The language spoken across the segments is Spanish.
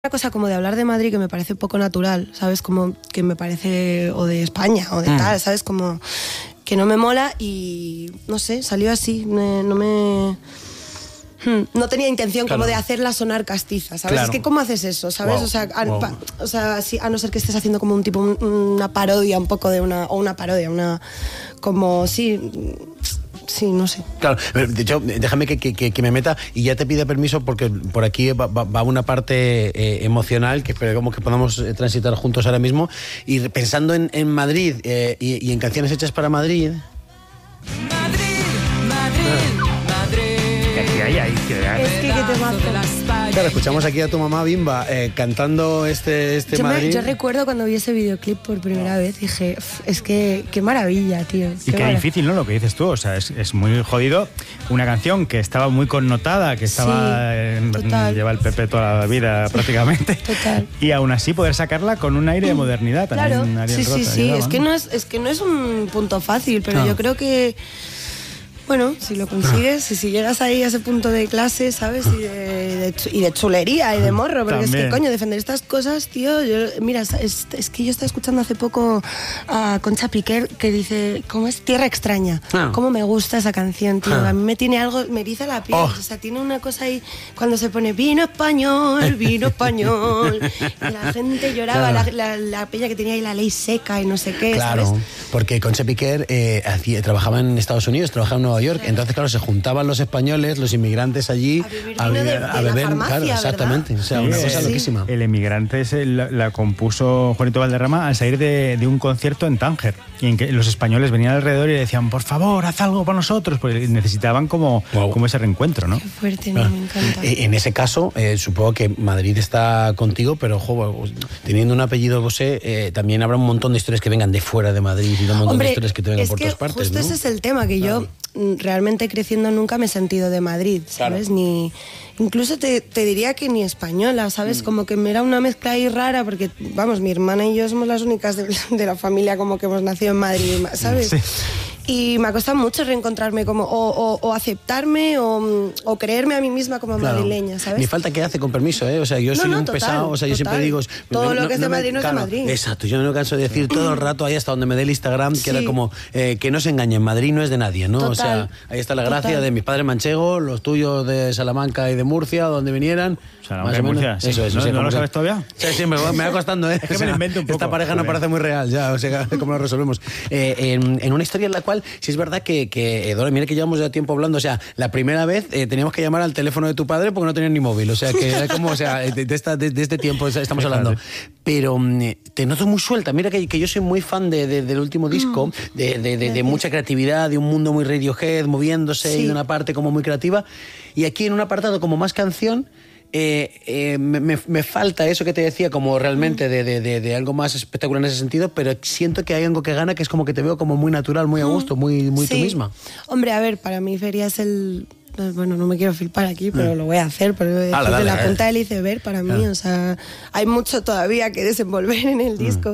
Una cosa como de hablar de Madrid que me parece poco natural, ¿sabes? Como que me parece, o de España, o de tal, ¿sabes? Como que no me mola y, no sé, salió así, no tenía intención como de hacerla sonar castiza, ¿sabes? Claro. Es que ¿cómo haces eso, ¿sabes? Wow. O sea, sí, a no ser que estés haciendo como un tipo, una parodia un poco de una parodia, como, sí, no sé. Claro, de hecho, déjame que me meta y ya te pide permiso porque por aquí va una parte emocional que esperemos que podamos transitar juntos ahora mismo. Y pensando en Madrid y en canciones hechas para Madrid... ¿Qué te mazo? Claro, escuchamos aquí a tu mamá Bimba cantando este Madrid. Yo recuerdo cuando vi ese videoclip por primera vez, dije, es que qué maravilla, tío. Y qué difícil, ¿no? Lo que dices tú, o sea, es muy jodido. Una canción que estaba muy connotada, que estaba lleva el PP toda la vida prácticamente. Total. Y aún así poder sacarla con un aire de modernidad también. Claro, sí. Es que no es un punto fácil, pero yo creo que... Bueno, si lo consigues, si llegas ahí a ese punto de clase, ¿sabes? Y de chulería y de morro, porque también. es que, coño, defender estas cosas, tío, mira, es que yo estaba escuchando hace poco a Concha Piquer que dice, ¿cómo es? Tierra extraña. ¿Cómo me gusta esa canción, tío? A mí me tiene algo, me eriza la piel, o sea, tiene una cosa ahí, cuando se pone vino español, y la gente lloraba, la peña que tenía ahí la ley seca y no sé qué, Claro, ¿sabes? porque Concha Piquer trabajaba en Estados Unidos, trabajaba en Nueva York, entonces claro, se juntaban los españoles, los inmigrantes allí a beber la farmacia, claro, exactamente, ¿verdad? o sea, una cosa loquísima. El Emigrante la compuso Juanito Valderrama al salir de un concierto en Tánger, y en que los españoles venían alrededor y le decían, por favor, haz algo para nosotros, porque necesitaban como ese reencuentro, ¿no? Qué fuerte, me encanta. En ese caso, supongo que Madrid está contigo, pero teniendo un apellido José, también habrá un montón de historias que vengan de fuera de Madrid y un montón de historias que te vengan por todas partes, justo ¿no? ese es el tema, que yo realmente creciendo nunca me he sentido de Madrid, ¿sabes? Claro. Incluso te diría que ni española, ¿sabes? Como que me era una mezcla ahí rara, porque, vamos, mi hermana y yo somos las únicas de la familia como que hemos nacido en Madrid, ¿sabes? Sí. Y me ha costado mucho reencontrarme como o aceptarme o creerme a mí misma como madrileña, ¿sabes? Ni falta que hace, con permiso, ¿eh? O sea, yo soy un pesado, o sea, yo siempre digo... Todo lo que es de Madrid no es de Madrid. Exacto, yo no me canso de decir todo el rato ahí hasta donde me dé el Instagram, que era como que no se engañen, Madrid no es de nadie, ¿no? Total. O sea, ahí está la gracia de mis padres manchegos, los tuyos de Salamanca y de Murcia, donde vinieran. Salamanca y Murcia, sí. Eso es. ¿No lo sabes todavía? Sí, me va costando, ¿eh? Es que me lo invento un poco. Esta pareja no parece muy real, ya, o sea, ¿cómo lo resolvemos? En una historia en la cual, sí es verdad que Dora, mira que llevamos ya tiempo hablando, o sea, la primera vez teníamos que llamar al teléfono de tu padre porque no tenía ni móvil, o sea, que era como, o sea, de este tiempo estamos hablando. Pero te noto muy suelta, mira que yo soy muy fan del último disco, de mucha creatividad, de un mundo muy Radiohead, moviéndose y de una parte como muy creativa, y aquí en un apartado como más canción, me falta eso que te decía, como realmente de algo más espectacular en ese sentido, pero siento que hay algo que gana, que es como que te veo como muy natural, muy a gusto, muy tú misma. Hombre, a ver, para mí Feria es el... Bueno, no me quiero flipar aquí, pero lo voy a hacer, porque de la punta del iceberg para mí, o sea, hay mucho todavía que desenvolver en el disco.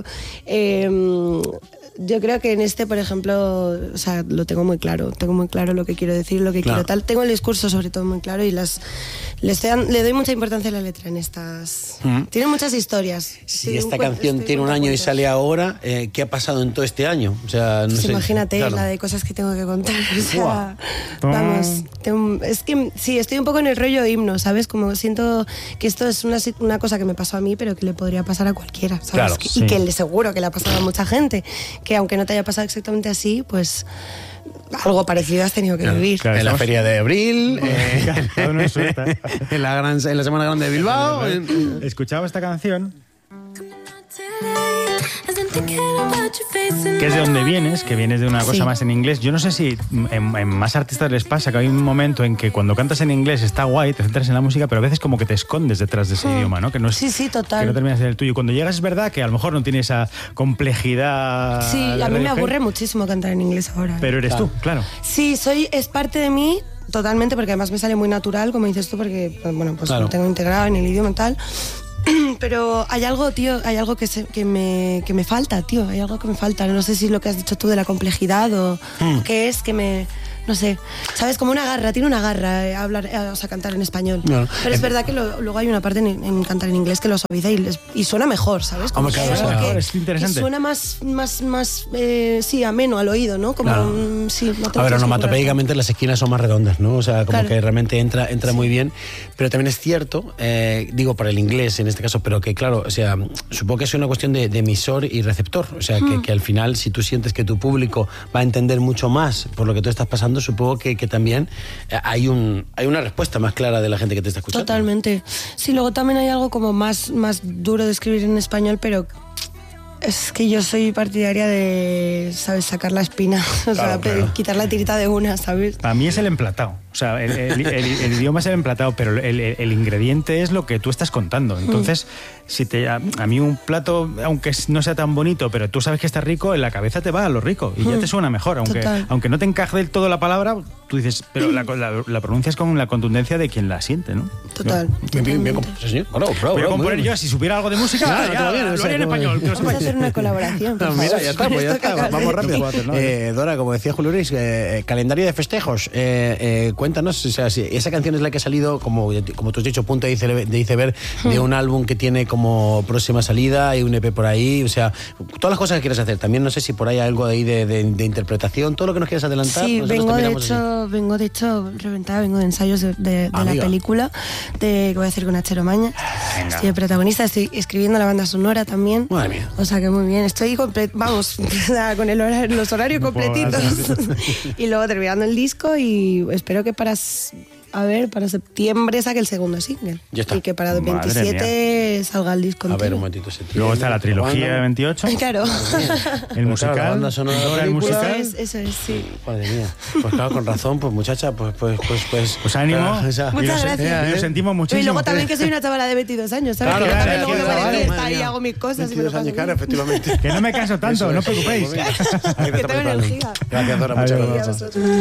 Yo creo que en este, por ejemplo, o sea, lo tengo muy claro lo que quiero decir, lo que quiero tal. Tengo el discurso sobre todo muy claro y le doy mucha importancia a la letra en estas. Tiene muchas historias. Si esta canción tiene un año y sale ahora, ¿qué ha pasado en todo este año? O sea, no sé. Imagínate la de cosas que tengo que contar. O sea, vamos, es que sí, estoy un poco en el rollo himno, ¿sabes? Como siento que esto es una cosa que me pasó a mí, pero que le podría pasar a cualquiera, ¿sabes? Claro, y que seguro que le ha pasado a mucha gente, que aunque no te haya pasado exactamente así, pues algo parecido has tenido que vivir. Claro, en la Feria de Abril, en la Semana Grande de Bilbao. Escuchaba esta canción, que es de donde vienes, que vienes de una cosa más en inglés. Yo no sé si en más artistas les pasa que hay un momento en que cuando cantas en inglés está guay, te centras en la música, pero a veces como que te escondes detrás de ese idioma, ¿no? Que no es, sí, total. Que no terminas de ser el tuyo. Cuando llegas es verdad que a lo mejor no tiene esa complejidad. Sí, a mí me aburre muchísimo cantar en inglés ahora. Pero eres tú, claro. Sí, es parte de mí totalmente, porque además me sale muy natural, como dices tú, porque bueno, pues lo tengo integrado en el idioma y tal. Pero hay algo, tío, hay algo que me falta, tío, hay algo que me falta. No sé si lo que has dicho tú de la complejidad o qué es que me no sé, ¿sabes? Como una garra, tiene una garra hablar, o sea, cantar en español. No. Pero es verdad que luego hay una parte en cantar en inglés que lo suaviza y suena mejor, ¿sabes? Como es interesante. Que suena más sí, ameno al oído, ¿no? Como sí, no te a ver, onomatopédicamente las esquinas son más redondas, ¿no? O sea, como que realmente entra muy bien. Pero también es cierto, digo para el inglés en este caso, pero que claro, o sea, supongo que es una cuestión de emisor y receptor. O sea, que al final, si tú sientes que tu público va a entender mucho más por lo que tú estás pasando, supongo que también hay una respuesta más clara de la gente que te está escuchando. Totalmente. Sí, luego también hay algo como más duro de escribir en español, pero es que yo soy partidaria de, ¿sabes?, sacar la espina, o sea, quitar la tirita de una, ¿sabes? Para mí es el emplatado. O sea, el idioma es el emplatado, pero el ingrediente es lo que tú estás contando. Entonces, a mí un plato, aunque no sea tan bonito, pero tú sabes que está rico, en la cabeza te va a lo rico y ya te suena mejor. Aunque no te encaje del todo la palabra, tú dices, pero la pronuncias con la contundencia de quien la siente, ¿no? Total. Bien, sí, señor. Voy a componer yo, si supiera algo de música, lo haría en español. Vamos a hacer una colaboración. Mira, ya está, vamos rápido. Dora, como decía Julio Luis, calendario de festejos. Cuéntanos, o sea, si esa canción es la que ha salido, como tú has dicho, punta de iceberg, de un álbum que tiene como próxima salida, hay un EP por ahí, o sea, todas las cosas que quieres hacer. También no sé si por ahí hay algo ahí de interpretación, todo lo que nos quieras adelantar. Sí, vengo de hecho reventada, vengo de ensayos de la película que voy a hacer con Achero Maña. Estoy de protagonista, estoy escribiendo la banda sonora también. Madre mía. O sea que muy bien, estoy con los horarios completitos. Y luego terminando el disco y espero que para septiembre saque el segundo single. Ya está. Y que para el 27 salga el disco entero. A ver, un momentito. Luego está la trilogía de 28. Claro. El musical. La banda sonora, el musical. Eso es, sí. Madre mía. Pues claro, con razón, pues muchacha, pues ánimo. Muchas gracias. Lo sentimos muchísimo. Y luego también que soy una chavala de 22 años, ¿sabes? Claro, que también luego me voy de fiesta y hago mis cosas. 22 años, claro, efectivamente. Que no me canso tanto, no os preocupéis. Que tengo energía. Gracias, Dora, muchas gracias.